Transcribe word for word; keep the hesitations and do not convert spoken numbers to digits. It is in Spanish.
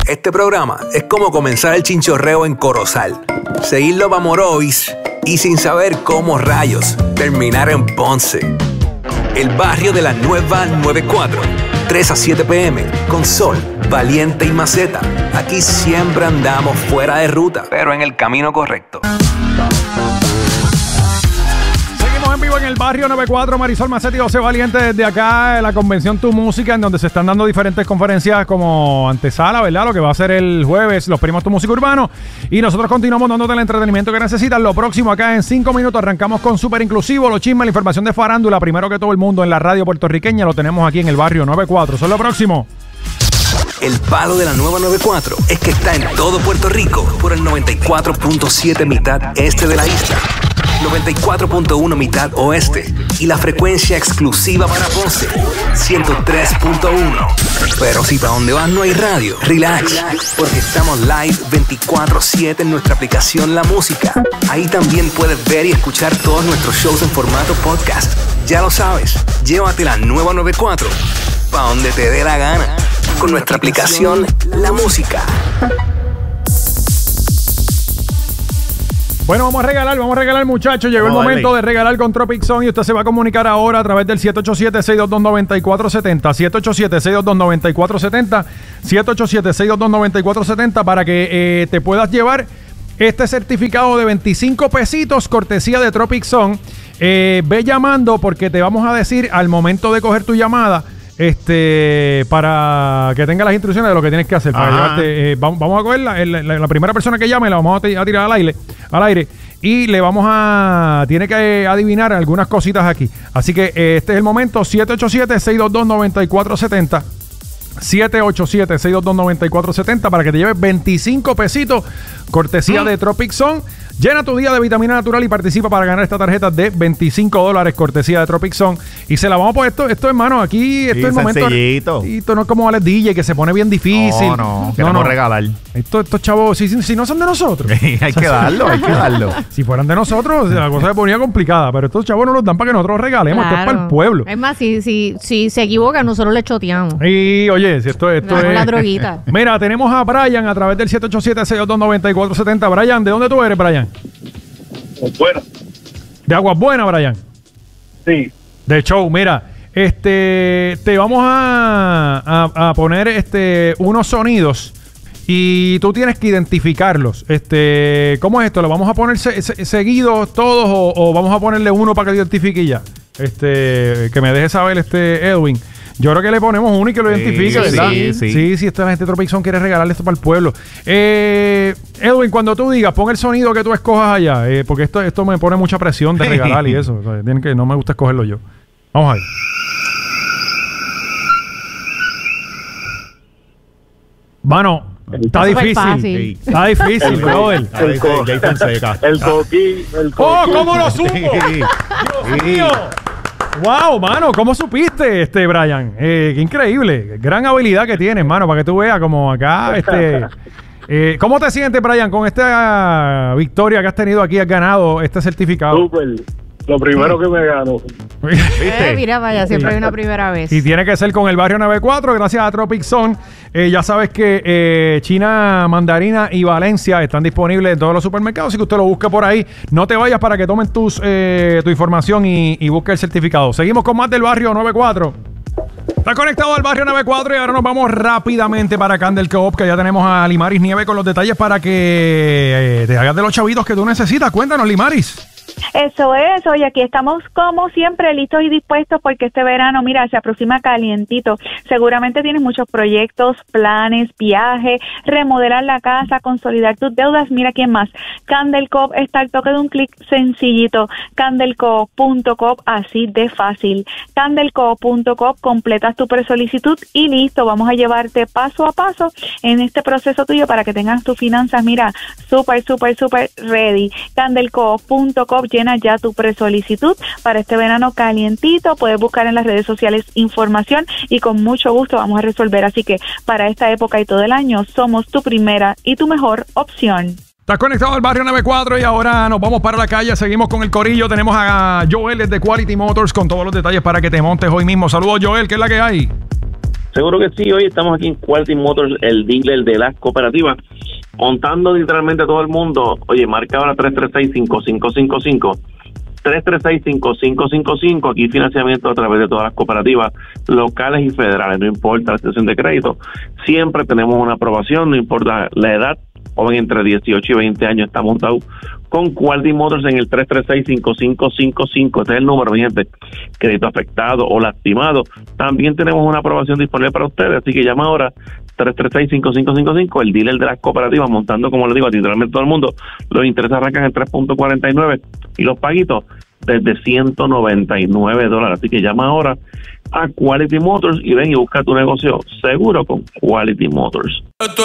Este programa es como comenzar el chinchorreo en Corozal, seguirlo a Morovis y sin saber cómo rayos terminar en Ponce. El barrio de la nueva noventa y cuatro, tres a siete p m, con Sol, Valiente y Maceta. Aquí siempre andamos fuera de ruta, pero en el camino correcto. En vivo en el barrio noventa y cuatro, Marisol Maceta y José Valiente desde acá, en la convención Tu Música, en donde se están dando diferentes conferencias como antesala, ¿verdad? Lo que va a ser el jueves, los primos Tu Música Urbano. Y nosotros continuamos dándote el entretenimiento que necesitas. Lo próximo acá en cinco minutos arrancamos con Súper Inclusivo, los chismes, la información de farándula, primero que todo el mundo en la radio puertorriqueña. Lo tenemos aquí en el barrio noventa y cuatro. Eso es lo próximo. El palo de la nueva noventa y cuatro es que está en todo Puerto Rico por el noventa y cuatro punto siete mitad este de la isla, noventa y cuatro punto uno mitad oeste y la frecuencia exclusiva para Ponce, ciento tres punto uno. Pero si para donde vas no hay radio, relax, porque estamos live veinticuatro siete en nuestra aplicación La Música. Ahí también puedes ver y escuchar todos nuestros shows en formato podcast. Ya lo sabes, llévate la nueva noventa y cuatro para donde te dé la gana con nuestra aplicación La Música. Bueno, vamos a regalar, vamos a regalar, muchachos. Llegó vamos el momento de regalar con Tropic Song y usted se va a comunicar ahora a través del siete ocho siete, seis dos dos, nueve cuatro siete cero, siete ocho siete, seis dos dos, nueve cuatro siete cero, siete ocho siete, seis dos dos, nueve cuatro siete cero para que eh, te puedas llevar este certificado de veinticinco pesitos cortesía de Tropic Song. Eh, ve llamando porque te vamos a decir al momento de coger tu llamada Este, para que tenga las instrucciones de lo que tienes que hacer. Para llevarte, eh, vamos, vamos a coger la, la, la primera persona que llame, la vamos a, a tirar al aire, al aire y le vamos a, tiene que adivinar algunas cositas aquí. Así que eh, este es el momento. Siete ocho siete, seis dos dos, nueve cuatro siete cero, siete ocho siete, seis dos dos, nueve cuatro siete cero para que te lleves veinticinco pesitos cortesía mm. de Tropic Song. Llena tu día de vitamina natural y participa para ganar esta tarjeta de veinticinco dólares cortesía de Tropic Song. Y se la vamos a poner esto, esto hermano, aquí, esto sí, es el momento. Y esto no es como Alex D J, que se pone bien difícil. No, no, queremos no, no. regalar. Esto, estos chavos, si, si, si no son de nosotros. hay que darlo, hay que darlo. Si fueran de nosotros, la cosa se ponía complicada. Pero estos chavos no los dan para que nosotros regalemos. Claro. Esto es para el pueblo. Es más, si, si, si se equivocan, nosotros le choteamos. Y oye, si esto, esto es la droguita. Mira, tenemos a Brian a través del siete ocho siete, seis dos dos, nueve cuatro siete cero. Brian, ¿de dónde tú eres, Brian? Bueno. De Aguas Buenas, Brian. Sí. De show, mira, este, te vamos a, a, a poner este unos sonidos y tú tienes que identificarlos. Este, ¿cómo es esto? ¿Lo vamos a poner se, se, seguidos todos o, o vamos a ponerle uno para que identifique ya? Este, que me deje saber este Edwin. Yo creo que le ponemos uno y que lo sí, identifique, ¿verdad? Sí, sí. Sí, sí, esta gente Tropic Song quiere regalarle esto para el pueblo. Eh, Edwin, cuando tú digas, pon el sonido que tú escojas allá, eh, porque esto, esto me pone mucha presión de regalar y eso. O sea, tienen que, no me gusta escogerlo yo. Vamos a ver. Mano, está difícil. Sí. Está difícil, brother. El, el, co el coquí. El coquí. ¡Oh, cómo lo supo! ¡Dios mío! Wow, mano, ¿cómo supiste, este Brian? Eh, qué increíble, gran habilidad que tienes, mano, para que tú veas como acá, este, eh, ¿cómo te sientes, Brian, con esta uh, victoria que has tenido aquí, has ganado este certificado? Súper, lo primero que me gano. ¿Viste? Eh, mira, vaya, siempre hay una primera vez. Y tiene que ser con el barrio noventa y cuatro, gracias a Tropic Song. Eh, ya sabes que eh, China, Mandarina y Valencia están disponibles en todos los supermercados, así que usted lo busque por ahí. No te vayas para que tomen tus, eh, tu información y, y busque el certificado. Seguimos con más del barrio noventa y cuatro. Está conectado al barrio noventa y cuatro y ahora nos vamos rápidamente para Candel Co-op, que ya tenemos a Limaris Nieve con los detalles para que eh, te hagas de los chavitos que tú necesitas. Cuéntanos, Limaris. Eso es, oye, aquí estamos como siempre listos y dispuestos porque este verano, mira, se aproxima calientito. Seguramente tienes muchos proyectos, planes, viajes, remodelar la casa, consolidar tus deudas. Mira quién más. Candel Co-op está al toque de un clic sencillito. Candel Co op punto com, así de fácil. Candel Co op punto com, completas tu presolicitud y listo. Vamos a llevarte paso a paso en este proceso tuyo para que tengas tus finanzas, mira, súper, súper, súper ready. Candel Co op punto com, llena ya tu presolicitud para este verano calientito. Puedes buscar en las redes sociales información y con mucho gusto vamos a resolver. Así que para esta época y todo el año somos tu primera y tu mejor opción. Estás conectado al barrio noventa y cuatro y ahora nos vamos para la calle. Seguimos con el corillo. Tenemos a Joel desde Quality Motors con todos los detalles para que te montes hoy mismo. Saludos, Joel, ¿qué es la que hay? Seguro que sí. Hoy estamos aquí en Quality Motors, el dealer de las cooperativas, montando literalmente a todo el mundo. Oye, marca ahora tres tres seis, cinco cinco cinco cinco. tres tres seis, cinco cinco cinco cinco. Aquí financiamiento a través de todas las cooperativas locales y federales, no importa la situación de crédito. Siempre tenemos una aprobación, no importa la edad. Joven entre dieciocho y veinte años está montado con Quality Motors en el tres tres seis, cinco cinco cinco cinco. Este es el número, mi gente. Crédito afectado o lastimado. También tenemos una aprobación disponible para ustedes, así que llama ahora tres tres seis, cinco cinco cinco cinco, el dealer de las cooperativas, montando, como les digo, literalmente todo el mundo. Los intereses arrancan en tres punto cuarenta y nueve y los paguitos desde ciento noventa y nueve dólares. Así que llama ahora a Quality Motors y ven y busca tu negocio seguro con Quality Motors.